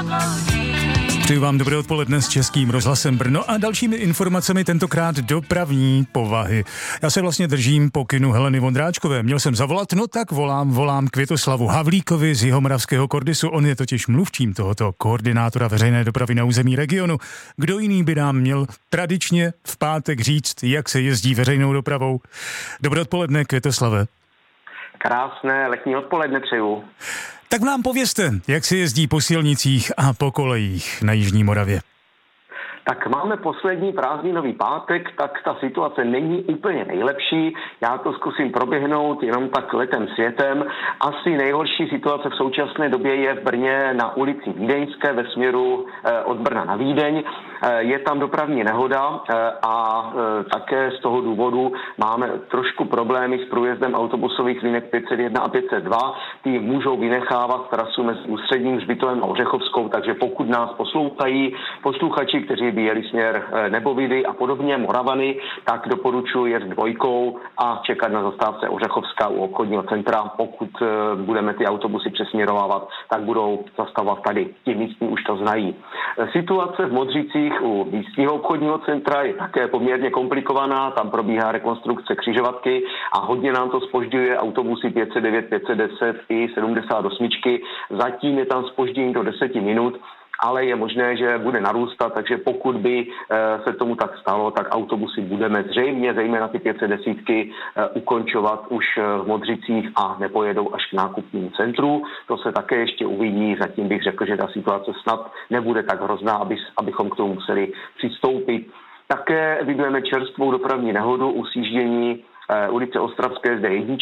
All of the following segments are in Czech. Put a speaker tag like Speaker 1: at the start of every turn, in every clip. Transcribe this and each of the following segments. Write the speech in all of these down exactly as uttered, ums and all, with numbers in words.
Speaker 1: Přeju vám dobré odpoledne s Českým rozhlasem Brno a dalšími informacemi, tentokrát dopravní povahy. Já se vlastně držím pokynu Heleny Vondráčkové. Měl jsem zavolat, no tak volám, volám Květoslavu Havlíkovi z Jihomoravského Kordisu. On je totiž mluvčím tohoto koordinátora veřejné dopravy na území regionu. Kdo jiný by nám měl tradičně v pátek říct, jak se jezdí veřejnou dopravou? Dobré odpoledne, Květoslave.
Speaker 2: Krásné letní odpoledne přeju.
Speaker 1: Tak nám povězte, jak se jezdí po silnicích a po kolejích na Jižní Moravě.
Speaker 2: Tak máme poslední prázdninový pátek, tak ta situace není úplně nejlepší. Já to zkusím proběhnout jenom tak letem světem. Asi nejhorší situace v současné době je v Brně na ulici Vídeňské ve směru eh, od Brna na Vídeň. Eh, je tam dopravní nehoda eh, a eh, také z toho důvodu máme trošku problémy s průjezdem autobusových linek pět set jedna a pět set dva. Ty můžou vynechávat trasu mezi Ústředním Hřbitovem a Ořechovskou, takže pokud nás poslouchají posluchači, kteří by jeli směr Nebovidy a podobně, Moravany, tak doporučuji jet dvojkou a čekat na zastávce Ořechovská u obchodního centra. Pokud budeme ty autobusy přesměrovávat, tak budou zastavovat tady. Ti místní už to znají. Situace v Modřicích u místního obchodního centra je také poměrně komplikovaná. Tam probíhá rekonstrukce křižovatky a hodně nám to zpožďuje autobusy pět set devět, pět set deset i sedmdesát osm. Zatím je tam zpoždění do deseti minut, ale je možné, že bude narůstat, takže pokud by se tomu tak stalo, tak autobusy budeme zřejmě, zejména ty pět set deset, ukončovat už v Modřicích a nepojedou až k nákupnímu centru. To se také ještě uvidí, zatím bych řekl, že ta situace snad nebude tak hrozná, aby, abychom k tomu museli přistoupit. Také vidíme čerstvou dopravní nehodu u sjíždění ulice Ostravské s dé jedna.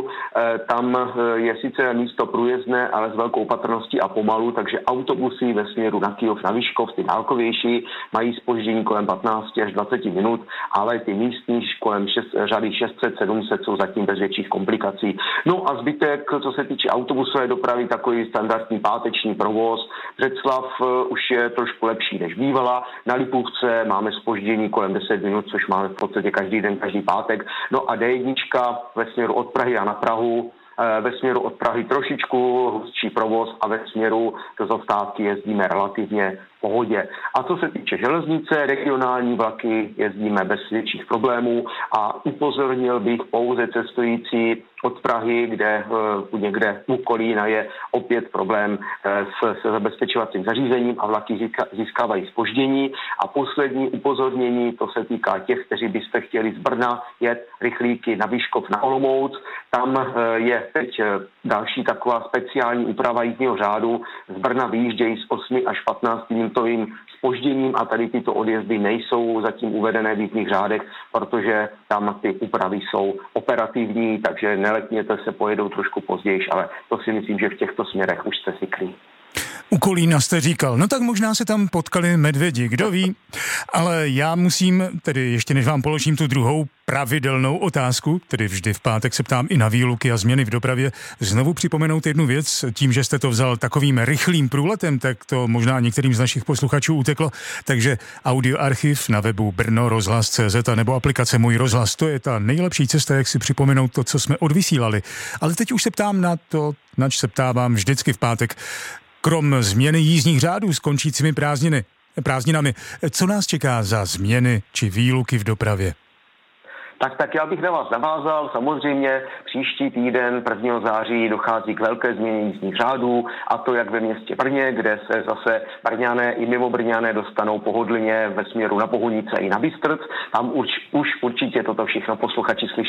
Speaker 2: Tam je sice místo průjezdné, ale s velkou patrností a pomalu, takže autobusy ve směru na Kyjov, na Vyškov, ty dálkovější, mají zpoždění kolem patnáct až dvacet minut, ale ty místní kolem šest, řady šest set sedm set jsou zatím bez větších komplikací. No a zbytek, co se týče autobusové dopravy, takový standardní páteční provoz. Břeclav už je trošku lepší než bývala. Na Lipovce máme zpoždění kolem deset minut, což máme v podstatě každý den, každý pátek. No a dé jedna ve směru od Prahy a na Prahu, ve směru od Prahy trošičku hustší provoz a ve směru do zastávky jezdíme relativně v pohodě. A co se týče železnice, regionální vlaky jezdíme bez větších problémů a upozornil bych pouze cestující od Prahy, kde uh, někde u Kolína je opět problém uh, s, se zabezpečovacím zařízením a vlaky získa, získávají zpoždění. A poslední upozornění, to se týká těch, kteří byste chtěli z Brna jet rychlíky na Vyškov, na Olomouc. Tam uh, je teď uh, další taková speciální úprava jízdního řádu. Z Brna vyjíždějí s osmi až patnácti minutovým zpožděním a tady tyto odjezdy nejsou zatím uvedené v jízdních řádech, protože tam ty úpravy jsou operativní, takže neletněte se, pojedou trošku později, ale to si myslím, že v těchto směrech už jste zvyklí.
Speaker 1: U Kolína jste říkal, no tak možná se tam potkali medvědi, kdo ví, ale já musím, tedy ještě než vám položím tu druhou pravidelnou otázku, tedy vždy v pátek se ptám i na výluky a změny v dopravě, znovu připomenout jednu věc, tím, že jste to vzal takovým rychlým průletem, tak to možná některým z našich posluchačů uteklo, takže audioarchiv na webu brno rozhlas tečka cé zet a nebo aplikace Můj rozhlas, to je ta nejlepší cesta, jak si připomenout to, co jsme odvysílali. Ale teď už se ptám na to, nač se ptávám vždycky v pátek. Krom změny jízdních řádů s končícími prázdniny, prázdninami, co nás čeká za změny či výluky v dopravě?
Speaker 2: Tak, tak já bych na vás navázal. Samozřejmě příští týden prvního září dochází k velké změně jízdních řádů, a to jak ve městě Brně, kde se zase Brňané i mimo Brňané dostanou pohodlně ve směru na Bohunice i na Bystrc. Tam už, už určitě toto všechno posluchači slyšeli